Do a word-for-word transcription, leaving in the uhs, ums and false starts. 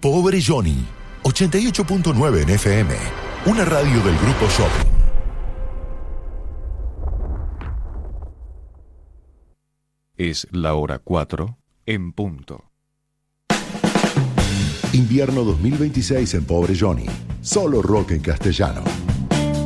Pobre Johnny, ochenta y ocho punto nueve en F M, una radio del Grupo Shopping. Es la hora cuatro en punto. Invierno dos mil veintiséis en Pobre Johnny. Solo rock en castellano.